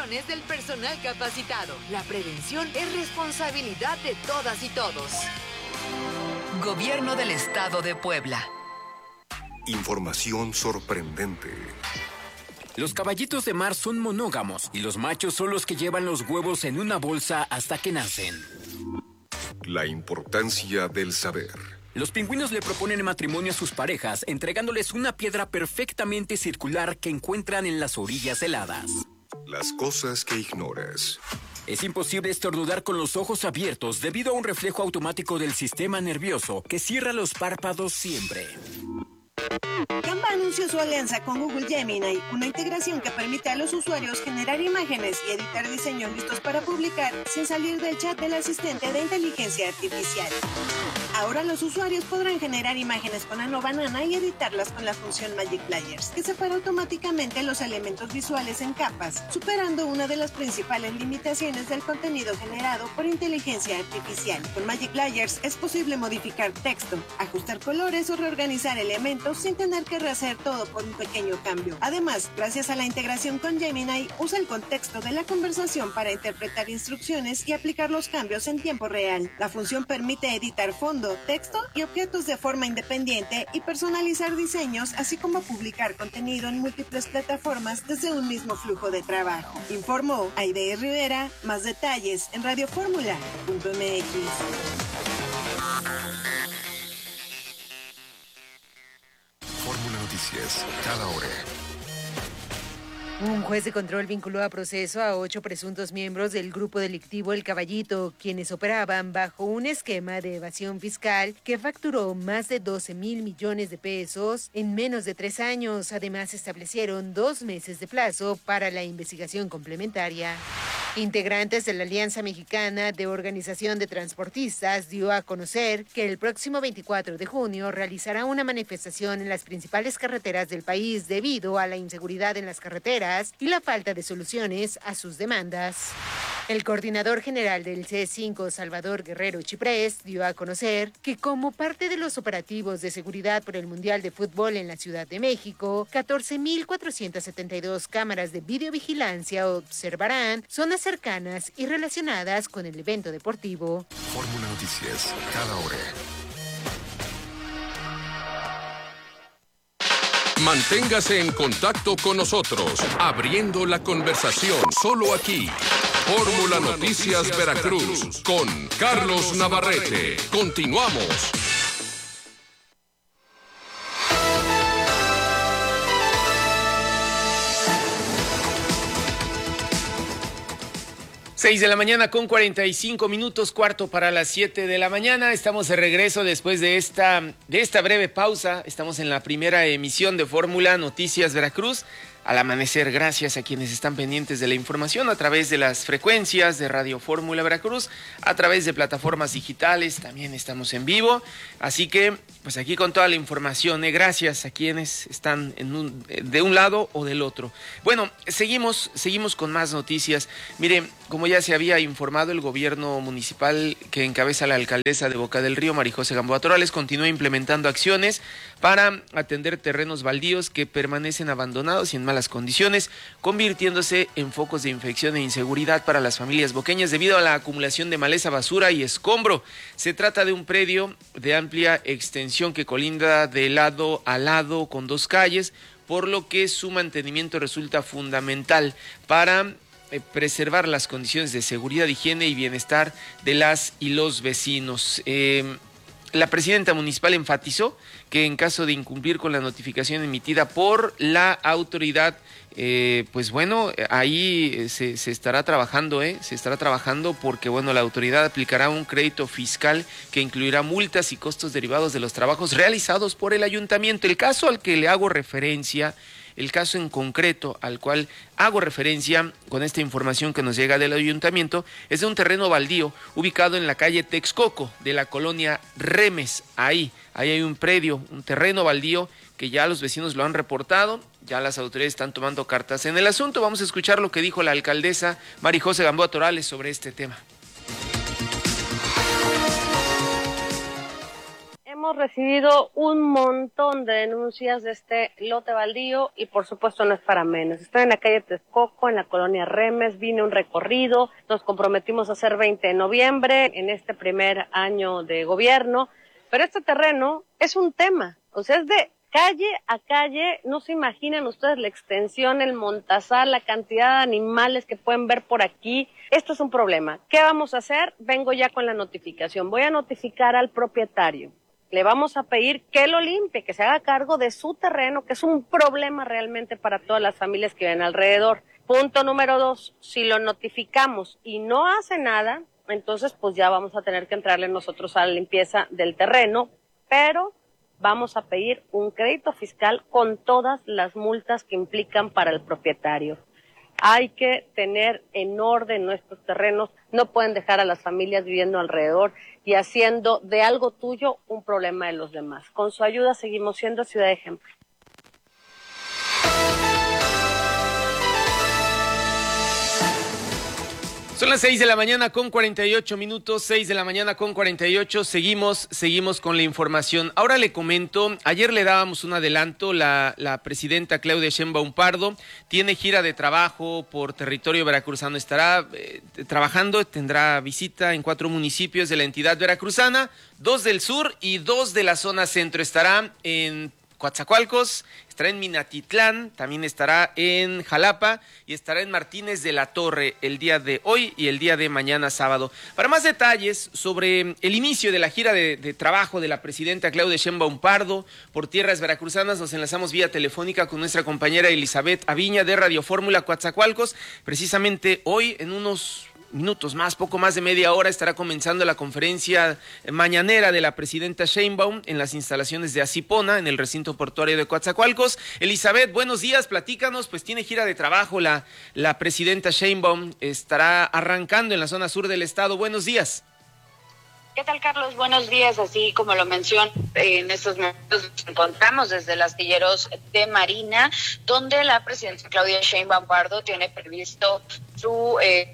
recomendaciones del personal capacitado. La prevención es responsabilidad de todas y todos. Gobierno del Estado de Puebla. Información sorprendente. Los caballitos de mar son monógamos y los machos son los que llevan los huevos en una bolsa hasta que nacen. La importancia del saber. Los pingüinos le proponen matrimonio a sus parejas, entregándoles una piedra perfectamente circular que encuentran en las orillas heladas. Las cosas que ignoras. Es imposible estornudar con los ojos abiertos debido a un reflejo automático del sistema nervioso que cierra los párpados siempre. Canva anunció su alianza con Google Gemini, una integración que permite a los usuarios generar imágenes y editar diseños listos para publicar sin salir del chat del asistente de inteligencia artificial. Ahora los usuarios podrán generar imágenes con Ano Banana y editarlas con la función Magic Layers, que separa automáticamente los elementos visuales en capas, superando una de las principales limitaciones del contenido generado por inteligencia artificial. Con Magic Layers es posible modificar texto, ajustar colores o reorganizar elementos sin tener que rehacer todo por un pequeño cambio. Además, gracias a la integración con Gemini, usa el contexto de la conversación para interpretar instrucciones y aplicar los cambios en tiempo real. La función permite editar fondo, texto y objetos de forma independiente y personalizar diseños, así como publicar contenido en múltiples plataformas desde un mismo flujo de trabajo. Informó Aide Rivera. Más detalles en radioformula.mx. Fórmula Noticias, cada hora. Un juez de control vinculó a proceso a 8 presuntos miembros del grupo delictivo El Caballito, quienes operaban bajo un esquema de evasión fiscal que facturó más de 12,000 millones de pesos en menos de 3 años. Además, establecieron 2 meses de plazo para la investigación complementaria. Integrantes de la Alianza Mexicana de Organización de Transportistas dio a conocer que el próximo 24 de junio realizará una manifestación en las principales carreteras del país debido a la inseguridad en las carreteras y la falta de soluciones a sus demandas. El coordinador general del C5, Salvador Guerrero Chiprés, dio a conocer que como parte de los operativos de seguridad por el Mundial de Fútbol en la Ciudad de México, 14,472 cámaras de videovigilancia observarán zonas cercanas y relacionadas con el evento deportivo. Fórmula Noticias, cada hora. Manténgase en contacto con nosotros, abriendo la conversación, solo aquí. Fórmula Noticias Veracruz, con Carlos Navarrete. Continuamos. Seis de la mañana con 45 minutos, cuarto para las 7 de la mañana. Estamos de regreso después de esta breve pausa. Estamos en la primera emisión de Fórmula Noticias Veracruz. Al amanecer, gracias a quienes están pendientes de la información a través de las frecuencias de Radio Fórmula Veracruz, a través de plataformas digitales, también estamos en vivo. Así que, pues aquí con toda la información, gracias a quienes están de un lado o del otro. Bueno, seguimos con más noticias. Mire, como ya se había informado, el gobierno municipal que encabeza la alcaldesa de Boca del Río, María José Gamboa Torales, continúa implementando acciones para atender terrenos baldíos que permanecen abandonados y en malas condiciones, convirtiéndose en focos de infección e inseguridad para las familias boqueñas debido a la acumulación de maleza, basura y escombro. Se trata de un predio de amplia extensión que colinda de lado a lado con 2 calles, por lo que su mantenimiento resulta fundamental para preservar las condiciones de seguridad, higiene y bienestar de las y los vecinos. La presidenta municipal enfatizó que en caso de incumplir con la notificación emitida por la autoridad, pues bueno, ahí se estará trabajando, porque bueno, la autoridad aplicará un crédito fiscal que incluirá multas y costos derivados de los trabajos realizados por el ayuntamiento. El caso al que le hago referencia, el caso en concreto al cual hago referencia con esta información que nos llega del ayuntamiento, es de un terreno baldío ubicado en la calle Texcoco de la colonia Remes. Ahí hay un predio, un terreno baldío que ya los vecinos lo han reportado, ya las autoridades están tomando cartas en el asunto. Vamos a escuchar lo que dijo la alcaldesa María José Gamboa Torales sobre este tema. hemos recibido un montón de denuncias de este lote baldío y por supuesto no es para menos. Estoy en la calle Texcoco, en la colonia Remes, vine un recorrido, nos comprometimos a hacer 20 de noviembre en este primer año de gobierno, pero este terreno es un tema, o sea, es de calle a calle, no se imaginan ustedes la extensión, el montazal, la cantidad de animales que pueden ver por aquí. Esto es un problema. ¿Qué vamos a hacer? Vengo ya con la notificación. Voy a notificar al propietario. Le vamos a pedir que lo limpie, que se haga cargo de su terreno, que es un problema realmente para todas las familias que viven alrededor. Punto número 2, si lo notificamos y no hace nada, entonces pues ya vamos a tener que entrarle nosotros a la limpieza del terreno, pero vamos a pedir un crédito fiscal con todas las multas que implican para el propietario. Hay que tener en orden nuestros terrenos, no pueden dejar a las familias viviendo alrededor y haciendo de algo tuyo un problema de los demás. Con su ayuda seguimos siendo ciudad de ejemplo. Son las 6 de la mañana con 48 minutos, 6 de la mañana con 48, seguimos con la información. Ahora le comento, ayer le dábamos un adelanto, la presidenta Claudia Sheinbaum Pardo tiene gira de trabajo por territorio veracruzano, estará trabajando, tendrá visita en 4 municipios de la entidad veracruzana, 2 del sur y 2 de la zona centro, estará en Coatzacoalcos, estará en Minatitlán, también estará en Jalapa y estará en Martínez de la Torre el día de hoy y el día de mañana sábado. Para más detalles sobre el inicio de la gira de trabajo de la presidenta Claudia Sheinbaum Pardo por tierras veracruzanas, nos enlazamos vía telefónica con nuestra compañera Elizabeth Aviña de Radio Fórmula Coatzacoalcos. Precisamente hoy, en unos minutos más, poco más de media hora, estará comenzando la conferencia mañanera de la presidenta Sheinbaum en las instalaciones de Asipona, en el recinto portuario de Coatzacoalcos. Elizabeth, buenos días, platícanos, pues tiene gira de trabajo la presidenta Sheinbaum, estará arrancando en la zona sur del estado. Buenos días. ¿Qué tal, Carlos? Buenos días. Así como lo mencioné, en estos momentos nos encontramos desde el astilleros de Marina, donde la presidenta Claudia Sheinbaum Pardo tiene previsto su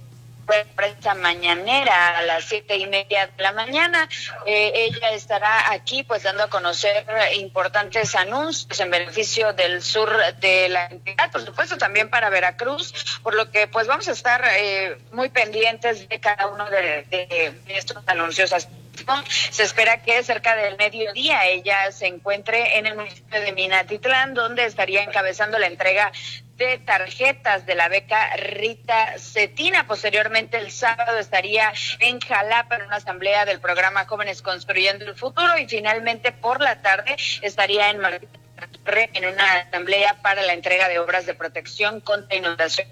prensa mañanera a las 7:30 de la mañana. Ella estará aquí pues dando a conocer importantes anuncios en beneficio del sur de la entidad, por supuesto también para Veracruz, por lo que pues vamos a estar muy pendientes de cada uno de estos anuncios. Se espera que cerca del mediodía ella se encuentre en el municipio de Minatitlán, donde estaría encabezando la entrega de tarjetas de la beca Rita Cetina. Posteriormente, el sábado estaría en Jalapa en una asamblea del programa Jóvenes Construyendo el Futuro y finalmente por la tarde estaría en una asamblea para la entrega de obras de protección contra inundación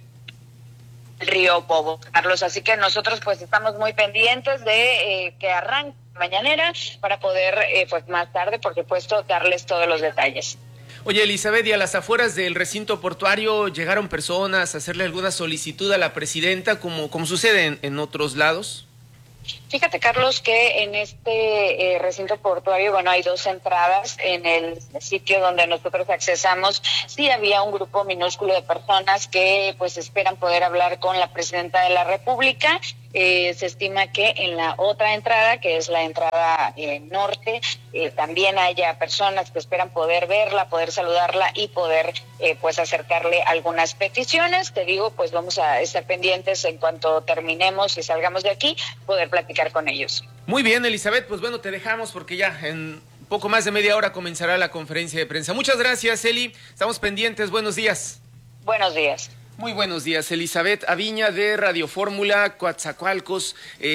del río Bobo, Carlos. Así que nosotros pues estamos muy pendientes de que arranque mañanera para poder pues más tarde, por supuesto, darles todos los detalles. Oye, Elizabeth, y a las afueras del recinto portuario llegaron personas a hacerle alguna solicitud a la presidenta, como sucede en otros lados. Fíjate, Carlos, que en este recinto portuario, bueno, hay 2 entradas. En el sitio donde nosotros accesamos, sí había un grupo minúsculo de personas que pues esperan poder hablar con la presidenta de la República. Se estima que en la otra entrada, que es la entrada norte, también haya personas que esperan poder verla, poder saludarla y poder pues acercarle algunas peticiones. Te digo, pues vamos a estar pendientes en cuanto terminemos y salgamos de aquí, poder platicar con ellos. Muy bien, Elizabeth, pues bueno, te dejamos porque ya en poco más de media hora comenzará la conferencia de prensa. Muchas gracias, Eli. Estamos pendientes. Buenos días. Buenos días. Muy buenos días, Elizabeth Aviña de Radio Fórmula Coatzacoalcos.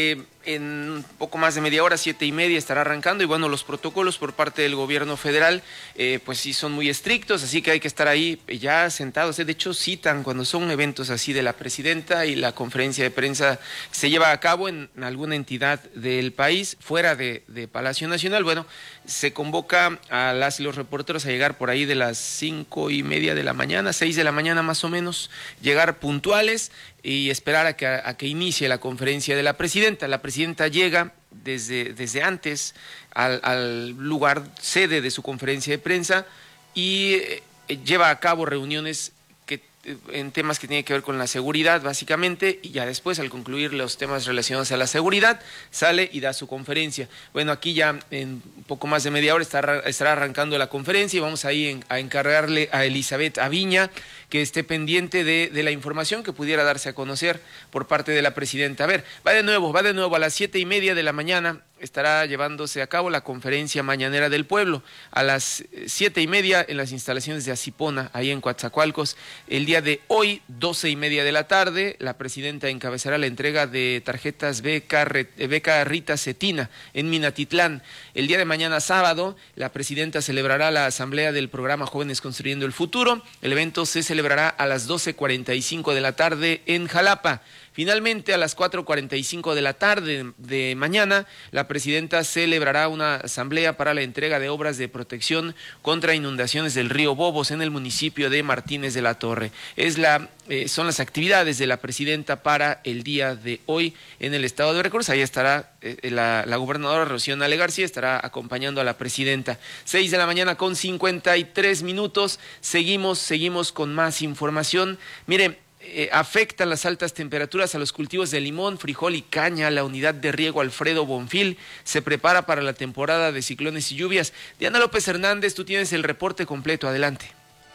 En poco más de media hora, 7:30, estará arrancando y bueno, los protocolos por parte del gobierno federal pues sí son muy estrictos, así que hay que estar ahí ya sentados. De hecho, citan cuando son eventos así de la presidenta y la conferencia de prensa se lleva a cabo en alguna entidad del país, fuera de Palacio Nacional. Bueno, se convoca a las y los reporteros a llegar por ahí de las 5:30 de la mañana, 6 de la mañana más o menos, llegar puntuales y esperar a que inicie la conferencia de la presidenta. La presidenta llega desde antes al lugar sede de su conferencia de prensa y lleva a cabo reuniones que en temas que tienen que ver con la seguridad, básicamente, y ya después, al concluir los temas relacionados a la seguridad, sale y da su conferencia. Bueno, aquí ya en poco más de media hora estará arrancando la conferencia y vamos ahí a encargarle a Elizabeth Aviña que esté pendiente de la información que pudiera darse a conocer por parte de la presidenta. A ver, va de nuevo a las 7:30 de la mañana. Estará llevándose a cabo la conferencia mañanera del pueblo a las 7:30 en las instalaciones de Asipona, ahí en Coatzacoalcos. El día de hoy, 12:30 de la tarde, la presidenta encabezará la entrega de tarjetas beca Rita Cetina en Minatitlán. El día de mañana, sábado, la presidenta celebrará la asamblea del programa Jóvenes Construyendo el Futuro. El evento se celebrará a las 12:45 de la tarde en Jalapa. Finalmente, a las 4:45 de la tarde de mañana, la presidenta celebrará una asamblea para la entrega de obras de protección contra inundaciones del río Bobos en el municipio de Martínez de la Torre. Son las actividades de la presidenta para el día de hoy en el estado de Veracruz. Ahí estará la gobernadora Rocío Nale García, estará acompañando a la presidenta. 6:53 a.m. Seguimos con más información. Mire, afectan las altas temperaturas a los cultivos de limón, frijol y caña. La unidad de riego Alfredo Bonfil se prepara para la temporada de ciclones y lluvias. Diana López Hernández, tú tienes el reporte completo. Adelante.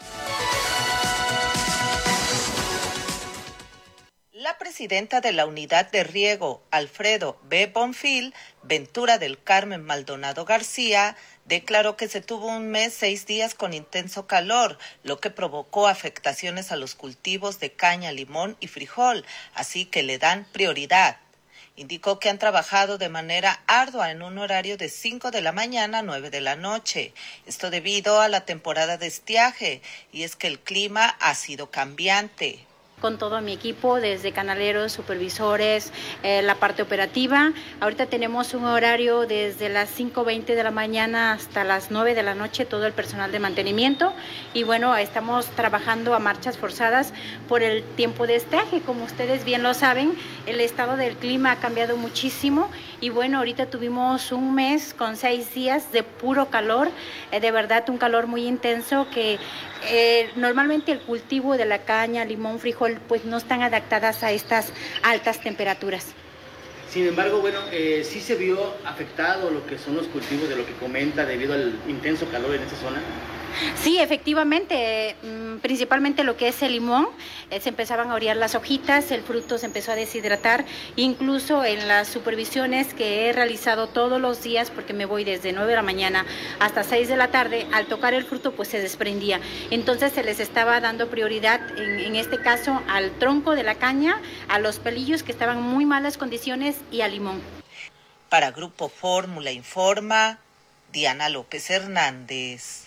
La presidenta de la unidad de riego, Alfredo B. Bonfil, Ventura del Carmen Maldonado García, declaró que se tuvo un mes 6 días con intenso calor, lo que provocó afectaciones a los cultivos de caña, limón y frijol, así que le dan prioridad. Indicó que han trabajado de manera ardua en un horario de 5 de la mañana a 9 de la noche. Esto debido a la temporada de estiaje, y es que el clima ha sido cambiante. Con todo mi equipo, desde canaleros, supervisores, la parte operativa. Ahorita tenemos un horario desde las 5:20 de la mañana hasta las 9 de la noche, todo el personal de mantenimiento. Y bueno, estamos trabajando a marchas forzadas por el tiempo de estiaje. Como ustedes bien lo saben, el estado del clima ha cambiado muchísimo. Y bueno, ahorita tuvimos un mes con 6 días de puro calor, de verdad un calor muy intenso que normalmente el cultivo de la caña, limón, frijol, pues no están adaptadas a estas altas temperaturas. Sin embargo, bueno, sí se vio afectado lo que son los cultivos de lo que comenta debido al intenso calor en esa zona. Sí, efectivamente, principalmente lo que es el limón, se empezaban a orear las hojitas, el fruto se empezó a deshidratar, incluso en las supervisiones que he realizado todos los días, porque me voy desde 9 de la mañana hasta 6 de la tarde, al tocar el fruto pues se desprendía. Entonces se les estaba dando prioridad, en este caso, al tronco de la caña, a los pelillos que estaban en muy malas condiciones y al limón. Para Grupo Fórmula Informa, Diana López Hernández.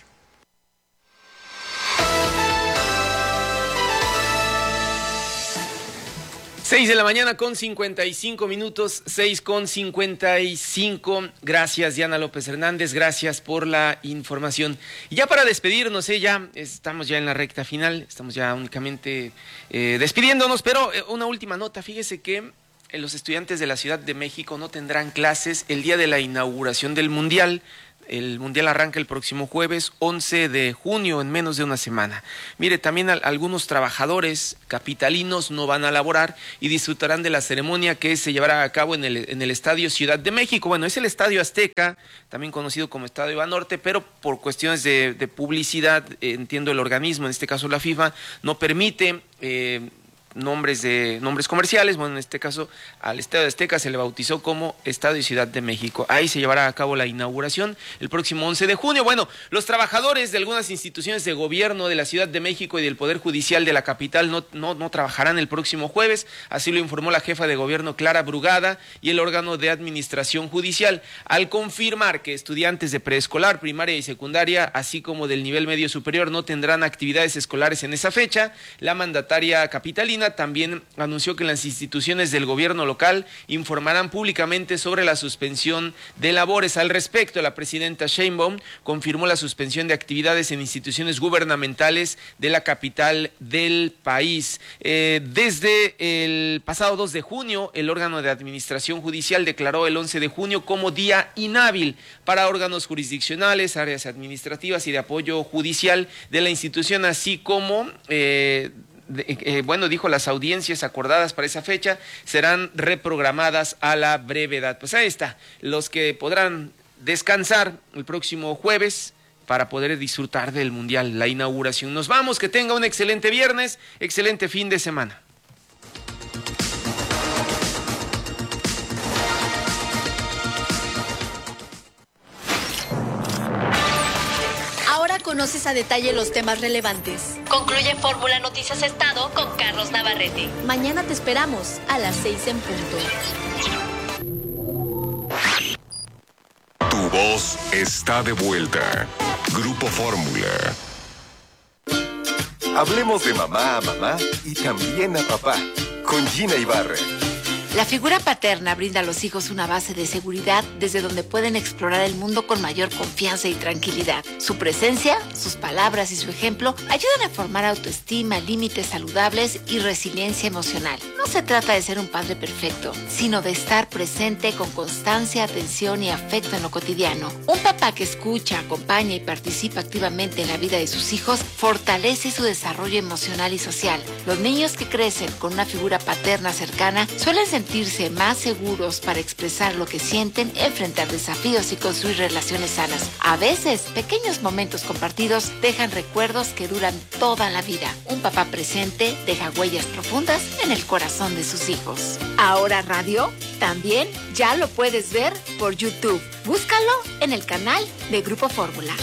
6 de la mañana con 55 minutos, 6:55. Gracias, Diana López Hernández, gracias por la información. Y ya para despedirnos, ya estamos ya en la recta final, estamos ya únicamente despidiéndonos, pero una última nota. Fíjese que los estudiantes de la Ciudad de México no tendrán clases el día de la inauguración del Mundial. El Mundial arranca el próximo jueves 11 de junio, en menos de una semana. Mire, también algunos trabajadores capitalinos no van a laborar y disfrutarán de la ceremonia que se llevará a cabo en el Estadio Ciudad de México. Bueno, es el Estadio Azteca, también conocido como Estadio Banorte, pero por cuestiones de publicidad, entiendo el organismo, en este caso la FIFA, no permite nombres comerciales. Bueno, en este caso al Estadio Azteca se le bautizó como Estadio Ciudad de México. Ahí se llevará a cabo la inauguración el próximo 11 de junio. Bueno, los trabajadores de algunas instituciones de gobierno de la Ciudad de México y del Poder Judicial de la capital no trabajarán el próximo jueves, así lo informó la jefa de gobierno Clara Brugada y el órgano de administración judicial, al confirmar que estudiantes de preescolar, primaria y secundaria, así como del nivel medio superior, no tendrán actividades escolares en esa fecha. La mandataria capitalina también anunció que las instituciones del gobierno local informarán públicamente sobre la suspensión de labores. Al respecto, la presidenta Sheinbaum confirmó la suspensión de actividades en instituciones gubernamentales de la capital del país. Desde el pasado 2 de junio, el órgano de administración judicial declaró el 11 de junio como día inhábil para órganos jurisdiccionales, áreas administrativas y de apoyo judicial de la institución, así como dijo las audiencias acordadas para esa fecha serán reprogramadas a la brevedad. Pues ahí está, los que podrán descansar el próximo jueves para poder disfrutar del Mundial, la inauguración. Nos vamos, que tenga un excelente viernes, excelente fin de semana. Ahora conoces a detalle los temas relevantes. Concluye Fórmula Noticias Estado con Carlos Navarrete. Mañana te esperamos a las 6 en punto. Tu voz está de vuelta. Grupo Fórmula. Hablemos de mamá a mamá y también a papá, con Gina Ibarra. La figura paterna brinda a los hijos una base de seguridad desde donde pueden explorar el mundo con mayor confianza y tranquilidad. Su presencia, sus palabras y su ejemplo ayudan a formar autoestima, límites saludables y resiliencia emocional. No se trata de ser un padre perfecto, sino de estar presente con constancia, atención y afecto en lo cotidiano. Un papá que escucha, acompaña y participa activamente en la vida de sus hijos fortalece su desarrollo emocional y social. Los niños que crecen con una figura paterna cercana suelen sentirse más seguros para expresar lo que sienten, enfrentar desafíos y construir relaciones sanas. A veces, pequeños momentos compartidos dejan recuerdos que duran toda la vida. Un papá presente deja huellas profundas en el corazón de sus hijos. Ahora Radio también ya lo puedes ver por YouTube. Búscalo en el canal de Grupo Fórmula.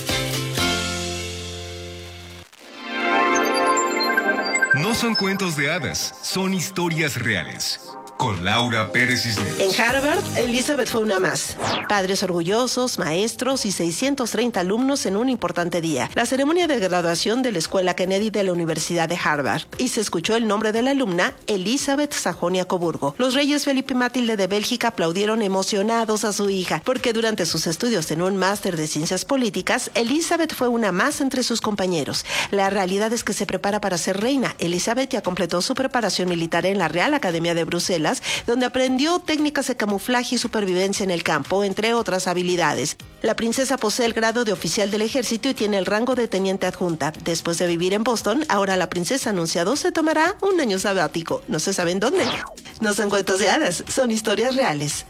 No son cuentos de hadas, son historias reales. Con Laura Pérez Cisneros. En Harvard, Elizabeth fue una más. Padres orgullosos, maestros y 630 alumnos en un importante día. La ceremonia de graduación de la Escuela Kennedy de la Universidad de Harvard. Y se escuchó el nombre de la alumna, Elizabeth Sajonia-Coburgo. Los reyes Felipe y Matilde de Bélgica aplaudieron emocionados a su hija, porque durante sus estudios en un máster de ciencias políticas, Elizabeth fue una más entre sus compañeros. La realidad es que se prepara para ser reina. Elizabeth ya completó su preparación militar en la Real Academia de Bruselas, donde aprendió técnicas de camuflaje y supervivencia en el campo, entre otras habilidades. La princesa posee el grado de oficial del ejército y tiene el rango de teniente adjunta. Después de vivir en Boston, ahora la princesa anunciado se tomará un año sabático. No se sabe en dónde. No son cuentos de hadas, son historias reales.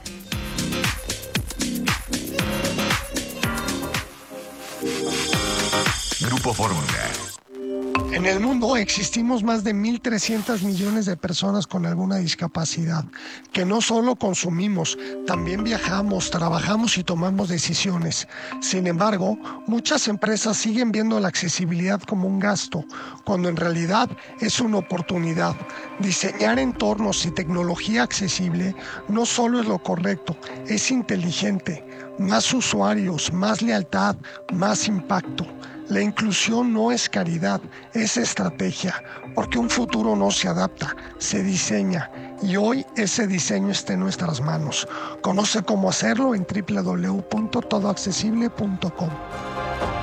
Grupo Fórmula. En el mundo existimos más de 1.300 millones de personas con alguna discapacidad, que no solo consumimos, también viajamos, trabajamos y tomamos decisiones. Sin embargo, muchas empresas siguen viendo la accesibilidad como un gasto, cuando en realidad es una oportunidad. Diseñar entornos y tecnología accesible no solo es lo correcto, es inteligente. Más usuarios, más lealtad, más impacto. La inclusión no es caridad, es estrategia, porque un futuro no se adapta, se diseña, y hoy ese diseño está en nuestras manos. Conoce cómo hacerlo en www.todoaccesible.com.